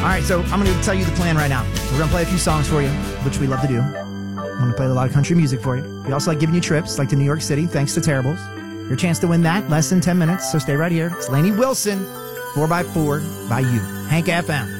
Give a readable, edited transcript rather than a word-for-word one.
right, so I'm going to tell you the plan right now. We're going to play a few songs for you, which we love to do. I'm going to play a lot of country music for you. We also like giving you trips, like to New York City, thanks to Terribles. Your chance to win that, less than 10 minutes, so stay right here. It's Lainey Wilson, 4x4 by you. Hank FM.